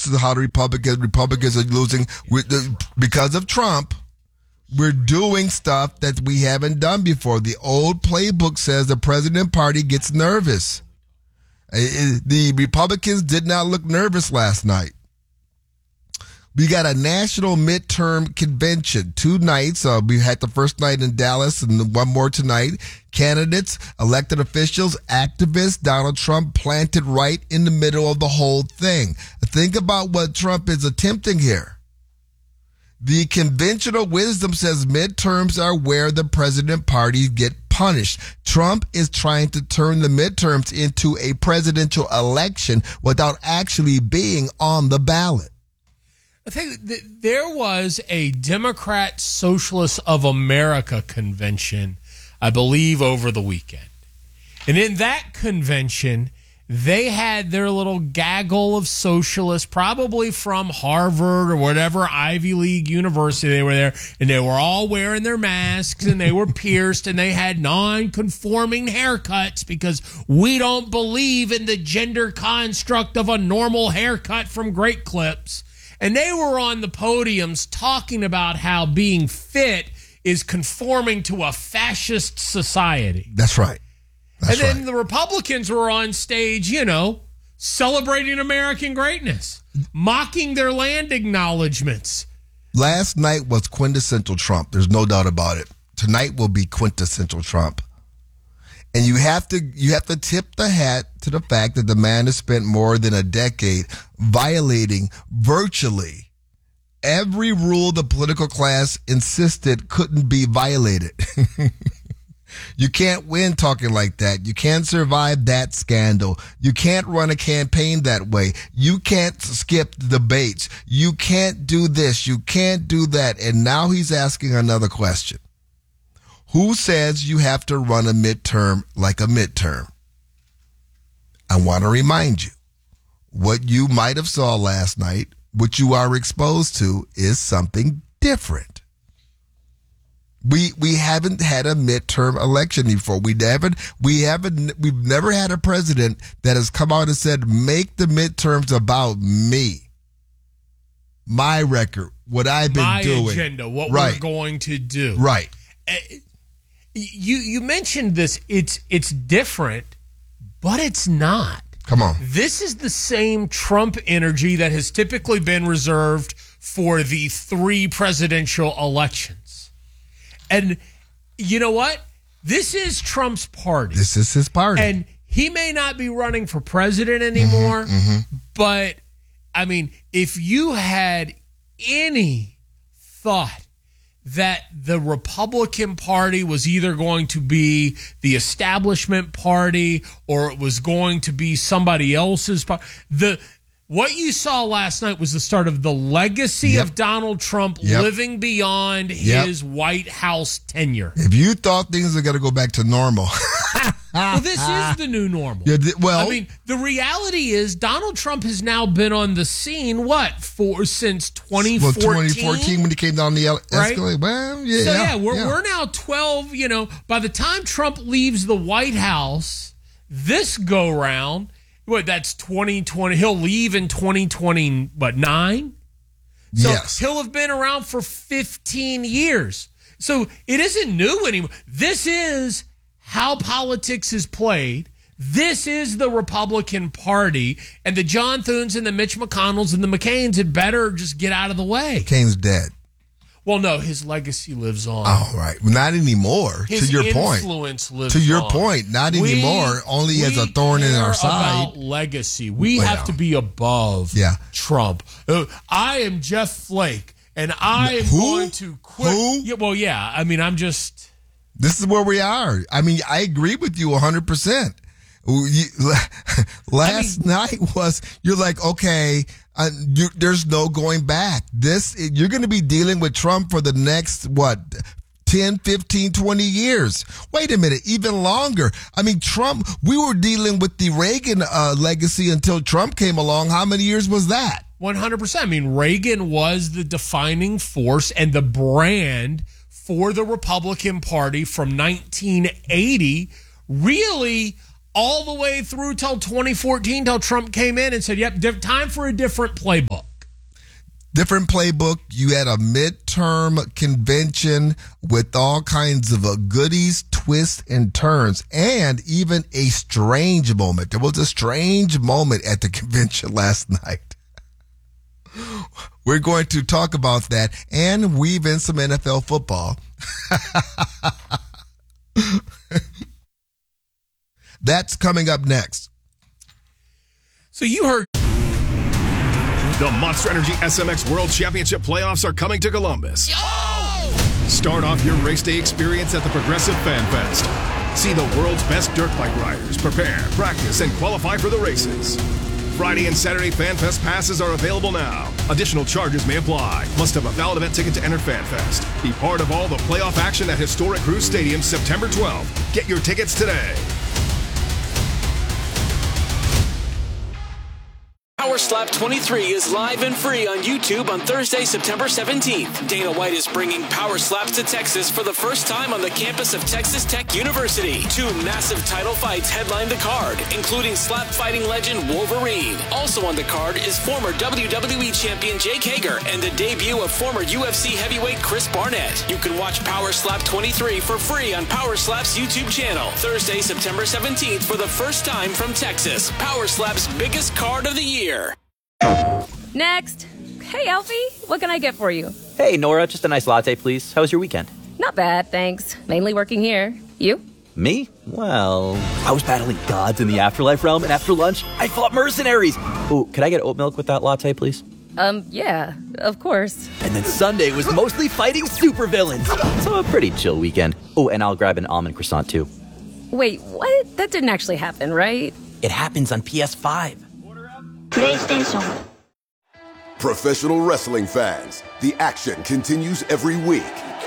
is how the Republicans are losing because of Trump. We're doing stuff that we haven't done before. The old playbook says the president party gets nervous. The Republicans did not look nervous last night. We got a national midterm convention, 2 nights. We had the first night in Dallas and one more tonight. Candidates, elected officials, activists, Donald Trump planted right in the middle of the whole thing. Think about what Trump is attempting here. The conventional wisdom says midterms are where the president parties get punished. Trump is trying to turn the midterms into a presidential election without actually being on the ballot. I think that there was a Democrat Socialists of America convention, I believe, over the weekend. And in that convention, they had their little gaggle of socialists, probably from Harvard or whatever Ivy League university they were there, and they were all wearing their masks, and they were pierced, and they had non-conforming haircuts because we don't believe in the gender construct of a normal haircut from Great Clips. And they were on the podiums talking about how being fit is conforming to a fascist society. That's right. And then the Republicans were on stage, celebrating American greatness, mocking their land acknowledgments. Last night was quintessential Trump. There's no doubt about it. Tonight will be quintessential Trump. And you have to tip the hat to the fact that the man has spent more than a decade violating virtually every rule the political class insisted couldn't be violated. You can't win talking like that. You can't survive that scandal. You can't run a campaign that way. You can't skip debates. You can't do this. You can't do that. And now he's asking another question. Who says you have to run a midterm like a midterm? I want to remind you, what you might have saw last night, what you are exposed to, is something different. We haven't had a midterm election before. We've never had a president that has come out and said, make the midterms about me, my record, what I've been doing, my agenda, what we're going to do. Right. You mentioned this. It's different, but it's not. Come on. This is the same Trump energy that has typically been reserved for the 3 presidential elections. And you know what? This is Trump's party. This is his party. And he may not be running for president anymore, but, I mean, if you had any thought that the Republican Party was either going to be the establishment party or it was going to be somebody else's party, what you saw last night was the start of the legacy of Donald Trump living beyond his White House tenure. If you thought things are going to go back to normal. Well, this is the new normal. I mean, the reality is Donald Trump has now been on the scene, since 2014? Well, 2014 when he came down the escalator. Right? Well, we're now 12, by the time Trump leaves the White House, this go-round, that's 2020. He'll leave in 2029? So yes. He'll have been around for 15 years. So it isn't new anymore. This is how politics is played. This is the Republican Party. And the John Thunes and the Mitch McConnells and the McCains had better just get out of the way. McCain's dead. Well, no, his legacy lives on. Oh, right. Not anymore. His to your point. Influence lives on. To your point, not anymore. Only as a thorn in our side. About legacy. We have to be above Trump. I am Jeff Flake, and I am going to quit. Who? Yeah, I mean, I'm just. This is where we are. I mean, I agree with you 100%. Last night was, you're like, okay, there's no going back. You're going to be dealing with Trump for the next, 10, 15, 20 years. Wait a minute, even longer. I mean, Trump, we were dealing with the Reagan legacy until Trump came along. How many years was that? 100%. I mean, Reagan was the defining force and the brand for the Republican Party from 1980, really all the way through till 2014, till Trump came in and said, yep, time for a different playbook. Different playbook. You had a midterm convention with all kinds of goodies, twists, and turns, and even a strange moment. There was a strange moment at the convention last night. We're going to talk about that and weave in some NFL football. That's coming up next. So you heard. The Monster Energy SMX World Championship playoffs are coming to Columbus. Start off your race day experience at the Progressive Fan Fest. See the world's best dirt bike riders prepare, practice, and qualify for the races. Friday and Saturday Fan Fest passes are available now. Additional charges may apply. Must have a valid event ticket to enter Fan Fest. Be part of all the playoff action at historic Cruz Stadium September 12th. Get your tickets today. Power Slap 23 is live and free on YouTube on Thursday, September 17th. Dana White is bringing Power Slaps to Texas for the first time on the campus of Texas Tech University. 2 massive title fights headline the card, including slap fighting legend Wolverine. Also on the card is former WWE champion Jake Hager and the debut of former UFC heavyweight Chris Barnett. You can watch Power Slap 23 for free on Power Slap's YouTube channel. Thursday, September 17th for the first time from Texas. Power Slap's biggest card of the year. Next. Hey, Alfie, what can I get for you? Hey, Nora, just a nice latte, please. How was your weekend? Not bad, thanks. Mainly working here. You? Me? Well, I was battling gods in the afterlife realm, and after lunch, I fought mercenaries. Ooh, could I get oat milk with that latte, please? Yeah, of course. And then Sunday was mostly fighting supervillains. So a pretty chill weekend. Oh, and I'll grab an almond croissant, too. Wait, what? That didn't actually happen, right? It happens on PS5. PlayStation. Professional wrestling fans, the action continues every week.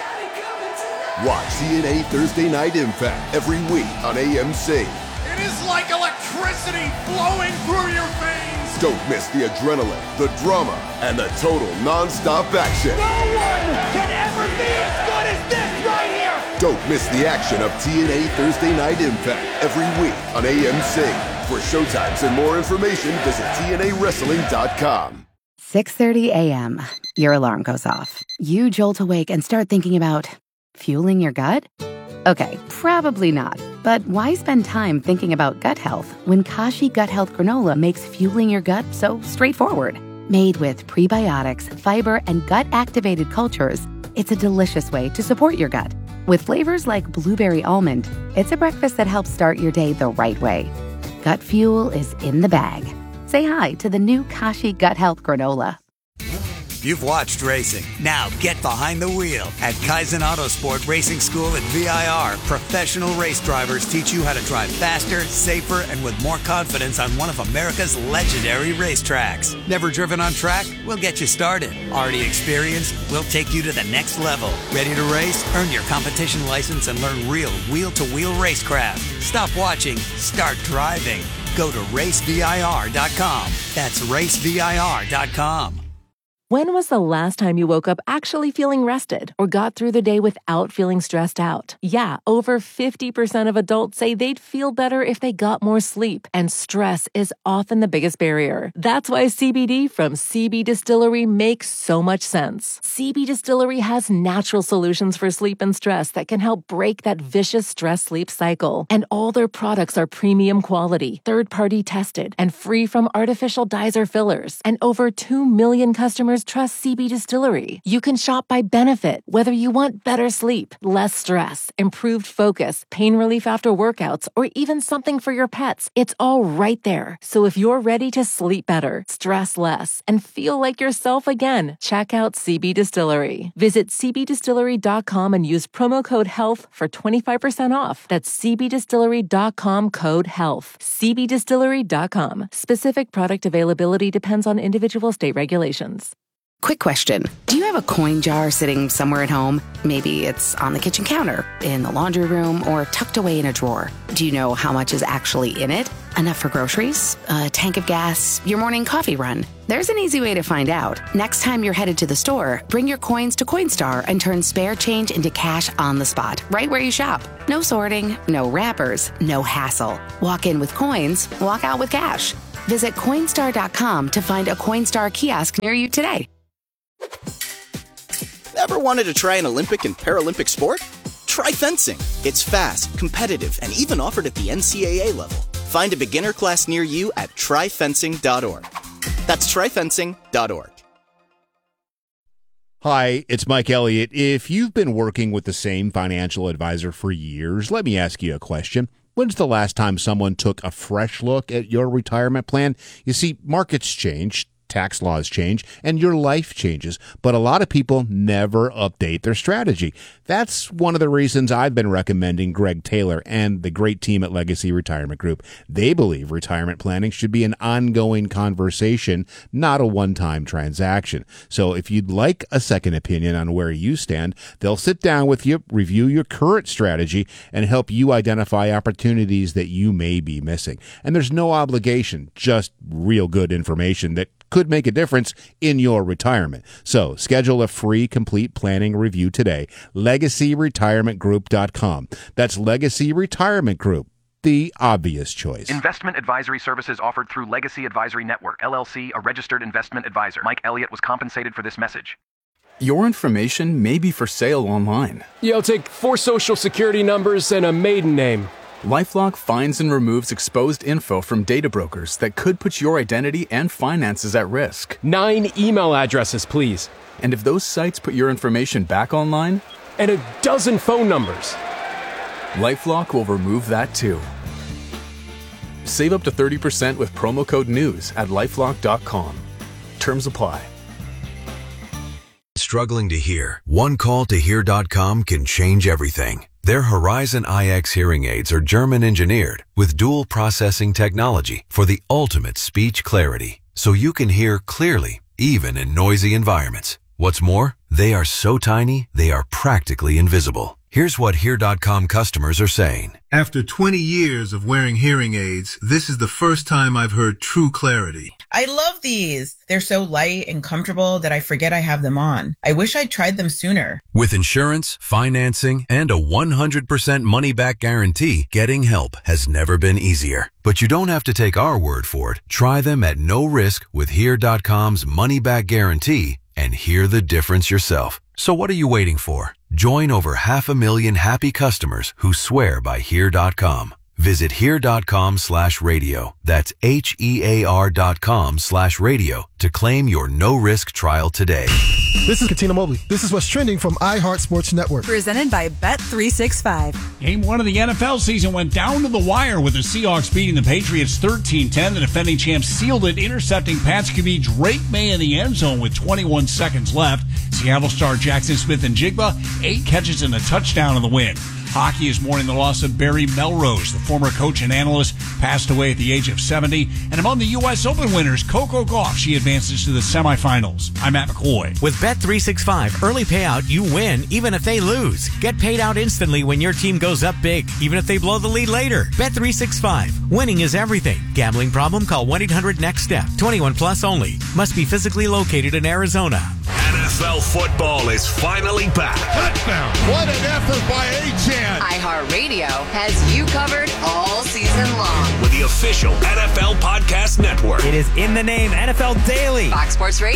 Watch TNA Thursday Night Impact every week on AMC. It is like electricity flowing through your veins. Don't miss the adrenaline, the drama, and the total non-stop action. No one can ever be as good as this right here. Don't miss the action of TNA Thursday Night Impact every week on AMC. For showtimes and more information, visit TNAWrestling.com. 6:30 a.m. Your alarm goes off. You jolt awake and start thinking about fueling your gut? Okay, probably not. But why spend time thinking about gut health when Kashi Gut Health Granola makes fueling your gut so straightforward? Made with prebiotics, fiber, and gut-activated cultures, it's a delicious way to support your gut. With flavors like blueberry almond, it's a breakfast that helps start your day the right way. Gut fuel is in the bag. Say hi to the new Kashi Gut Health Granola. You've watched racing. Now get behind the wheel. At Kaizen Autosport Racing School at VIR, professional race drivers teach you how to drive faster, safer, and with more confidence on one of America's legendary racetracks. Never driven on track? We'll get you started. Already experienced? We'll take you to the next level. Ready to race? Earn your competition license and learn real wheel-to-wheel racecraft. Stop watching. Start driving. Go to racevir.com. That's racevir.com. When was the last time you woke up actually feeling rested or got through the day without feeling stressed out? Yeah, over 50% of adults say they'd feel better if they got more sleep, and stress is often the biggest barrier. That's why CBD from CB Distillery makes so much sense. CB Distillery has natural solutions for sleep and stress that can help break that vicious stress-sleep cycle. And all their products are premium quality, third-party tested, and free from artificial dyes or fillers. And over 2 million customers trust CB Distillery. You can shop by benefit, whether you want better sleep, less stress, improved focus, pain relief after workouts, or even something for your pets. It's all right there. So if you're ready to sleep better, stress less, and feel like yourself again, check out CB Distillery. Visit cbdistillery.com and use promo code HEALTH for 25% off. That's cbdistillery.com code HEALTH. cbdistillery.com. Specific product availability depends on individual state regulations. Quick question. Do you have a coin jar sitting somewhere at home? Maybe it's on the kitchen counter, in the laundry room, or tucked away in a drawer. Do you know how much is actually in it? Enough for groceries, a tank of gas, your morning coffee run? There's an easy way to find out. Next time you're headed to the store, bring your coins to Coinstar and turn spare change into cash on the spot, right where you shop. No sorting, no wrappers, no hassle. Walk in with coins, walk out with cash. Visit Coinstar.com to find a Coinstar kiosk near you today. Ever wanted to try an Olympic and Paralympic sport? Try fencing. It's fast, competitive, and even offered at the NCAA level. Find a beginner class near you at tryfencing.org. That's tryfencing.org. Hi, it's Mike Elliott. If you've been working with the same financial advisor for years, let me ask you a question. When's the last time someone took a fresh look at your retirement plan? You see, markets change, tax laws change, and your life changes, but a lot of people never update their strategy. That's one of the reasons I've been recommending Greg Taylor and the great team at Legacy Retirement Group. They believe retirement planning should be an ongoing conversation, not a one-time transaction. So if you'd like a second opinion on where you stand, they'll sit down with you, review your current strategy, and help you identify opportunities that you may be missing. And there's no obligation, just real good information that could make a difference in your retirement. So schedule a free complete planning review today. LegacyRetirementGroup.com. That's Legacy Retirement Group, the obvious choice. Investment advisory services offered through Legacy Advisory Network, LLC, a registered investment advisor. Mike Elliott was compensated for this message. Your information may be for sale online. Yeah, I'll take 4 social security numbers and a maiden name. LifeLock finds and removes exposed info from data brokers that could put your identity and finances at risk. 9 email addresses, please. And if those sites put your information back online? And a dozen phone numbers. LifeLock will remove that too. Save up to 30% with promo code NEWS at LifeLock.com. Terms apply. Struggling to hear? One call to Hear.com can change everything. Their Horizon IX hearing aids are German-engineered with dual processing technology for the ultimate speech clarity, so you can hear clearly, even in noisy environments. What's more, they are so tiny, they are practically invisible. Here's what Hear.com customers are saying. After 20 years of wearing hearing aids, this is the first time I've heard true clarity. I love these. They're so light and comfortable that I forget I have them on. I wish I'd tried them sooner. With insurance, financing, and a 100% money-back guarantee, getting help has never been easier. But you don't have to take our word for it. Try them at no risk with Hear.com's money-back guarantee and hear the difference yourself. So what are you waiting for? Join over 500,000 happy customers who swear by Hear.com. Visit Hear.com/radio. That's HEAR.com/radio to claim your no-risk trial today. This is Katina Mobley. This is what's trending from iHeart Sports Network. Presented by Bet365. Game 1 of the NFL season went down to the wire with the Seahawks beating the Patriots 13-10. The defending champs sealed it, intercepting Pats QB Drake May in the end zone with 21 seconds left. Seattle star Jackson Smith-Njigba, 8 catches and a touchdown in the win. Hockey is mourning the loss of Barry Melrose. The former coach and analyst passed away at the age of 70. And among the U.S. Open winners, Coco Gauff, she advances to the semifinals. I'm Matt McCoy. With Bet365, early payout, you win even if they lose. Get paid out instantly when your team goes up big, even if they blow the lead later. Bet365. Winning is everything. Gambling problem? Call 1-800-NEXT-STEP. 21 plus only. Must be physically located in Arizona. NFL football is finally back. Touchdown. What an effort by A-Chan. iHeartRadio has you covered all season long. With the official NFL Podcast Network. It is in the name, NFL Daily. Fox Sports Radio.